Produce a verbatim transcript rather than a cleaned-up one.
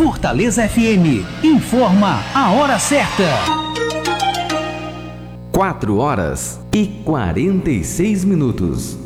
Fortaleza F M informa a hora certa. quatro horas e quarenta e seis minutos.